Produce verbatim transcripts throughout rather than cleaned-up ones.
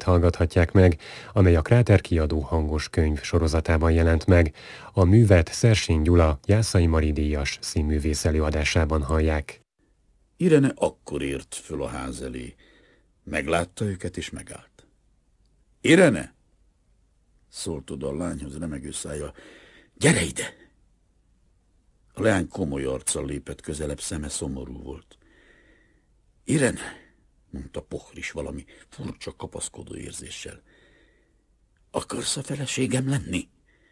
hallgathatják meg, amely a Kráter kiadó hangos könyv sorozatában jelent meg. A művet Szersény Gyula Jászai Mari díjas színművész előadásában hallják. Irene akkor ért föl a ház elé. Meglátta őket és megállt. Irene! Szólt oda a lányhoz remegő szájjal. Gyere ide! A leány komoly arccal lépett közelebb, szeme szomorú volt. Irene! Mondta Pohris valami furcsa kapaszkodó érzéssel. Akarsz a feleségem lenni?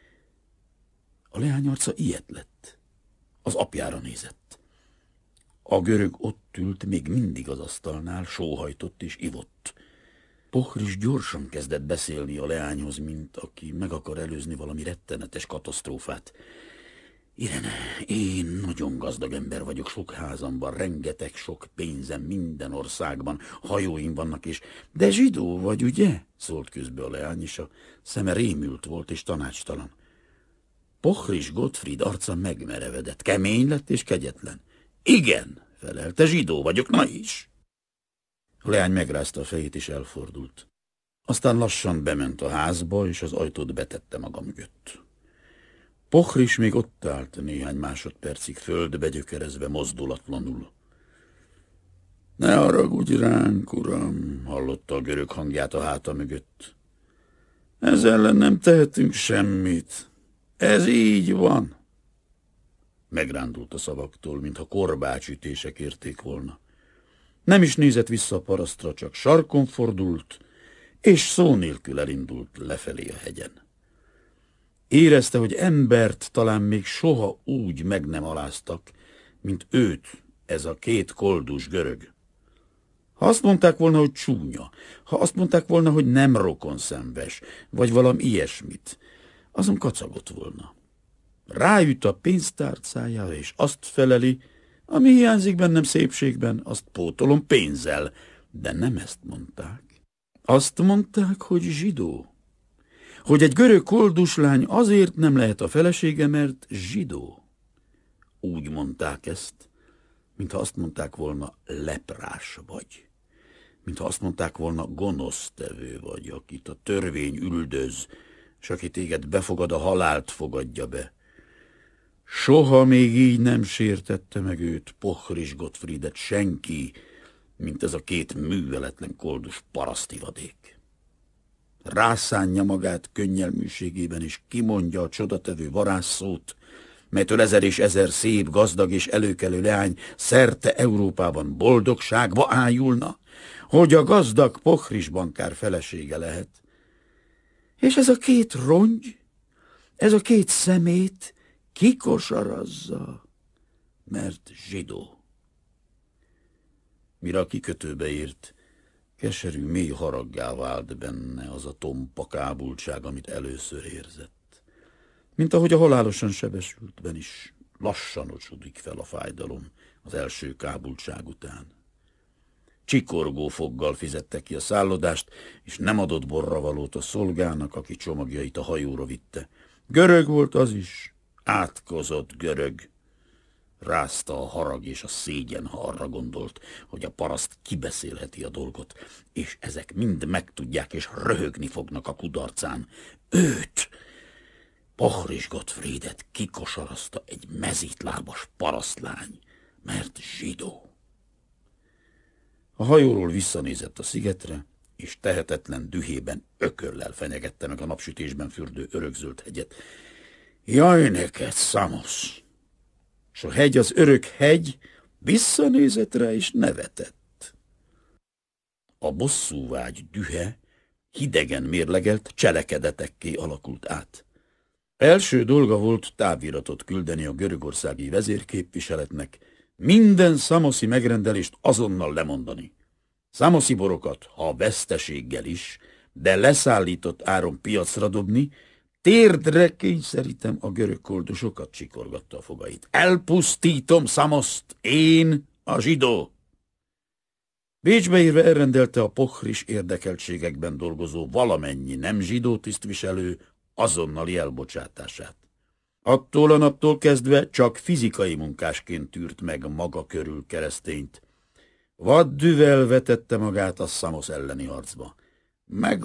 A leány arca ilyet lett. Az apjára nézett. A görög ott ült még mindig az asztalnál, sóhajtott és ivott. Pohris gyorsan kezdett beszélni a leányhoz, mint aki meg akar előzni valami rettenetes katasztrófát. Irene, én nagyon gazdag ember vagyok, sok házamban, rengeteg sok pénzem minden országban, hajóim vannak is. De zsidó vagy, ugye? Szólt közbe a leány, és a szeme rémült volt és tanácstalan. Pohris Gottfried arca megmerevedett, kemény lett és kegyetlen. Igen, felelte, zsidó vagyok, na is. A leány megrázta a fejét és elfordult. Aztán lassan bement a házba, és az ajtót betette maga mögött. Pohris még ott állt néhány másodpercig, földbe gyökerezve, mozdulatlanul. Ne haragudj ránk, uram, hallotta a görög hangját a háta mögött. Ez ellen nem tehetünk semmit. Ez így van. Megrándult a szavaktól, mintha korbácsütések érték volna. Nem is nézett vissza a parasztra, csak sarkon fordult, és szó nélkül elindult lefelé a hegyen. Érezte, hogy embert talán még soha úgy meg nem aláztak, mint őt, ez a két koldus görög. Ha azt mondták volna, hogy csúnya, ha azt mondták volna, hogy nem rokonszenves, vagy valami ilyesmit, azon kacagott volna. Ráüt a pénztárcájára, és azt feleli, ami hiányzik bennem szépségben, azt pótolom pénzzel, de nem ezt mondták. Azt mondták, hogy zsidó. Hogy egy görög kolduslány azért nem lehet a felesége, mert zsidó. Úgy mondták ezt, mintha azt mondták volna, leprás vagy. Mintha azt mondták volna, gonosztevő vagy, akit a törvény üldöz, és aki téged befogad, a halált fogadja be. Soha még így nem sértette meg őt, Pohris Gottfriedet senki, mint ez a két műveletlen koldus parasztivadék. Rászánja magát könnyelműségében, és kimondja a csodatevő varázsszót, melytől ezer és ezer szép, gazdag és előkelő leány szerte Európában boldogságba ájulna, hogy a gazdag Pohris bankár felesége lehet. És ez a két rongy, ez a két szemét kikosarazza, mert zsidó. Mire a kikötőbe ért, keserű, mély haraggá vált benne az a tompa kábultság, amit először érzett. Mint ahogy a halálosan sebesültben is lassan ocsudik fel a fájdalom az első kábultság után. Csikorgó foggal fizette ki a szállodást, és nem adott borravalót a szolgának, aki csomagjait a hajóra vitte. Görög volt az is, átkozott görög. Rázta a harag és a szégyen, ha arra gondolt, hogy a paraszt kibeszélheti a dolgot, és ezek mind megtudják és röhögni fognak a kudarcán. Őt, Pohris Gottfriedet kikosarazta egy mezítlábas parasztlány, mert zsidó. A hajóról visszanézett a szigetre, és tehetetlen dühében ököllel fenyegette meg a napsütésben fürdő örökzöld hegyet. Jaj neked, Szamosz! És a hegy, az örök hegy visszanézett rá és nevetett. A bosszúvágy dühe hidegen mérlegelt cselekedetekké alakult át. Első dolga volt táviratot küldeni a görögországi vezérképviseletnek, minden szamoszi megrendelést azonnal lemondani. Szamoszi borokat, ha veszteséggel is, de leszállított áron piacra dobni, térdre kényszerítem a görög koldusokat, csikorgatta a fogait. Elpusztítom Szamoszt, én, a zsidó. Bécsbe érve elrendelte a Pohris érdekeltségekben dolgozó valamennyi nem zsidó tisztviselő azonnali elbocsátását. Attól a naptól kezdve csak fizikai munkásként tűrt meg maga körül keresztényt. Vaddüvel vetette magát a Szamosz elleni harcba. Meg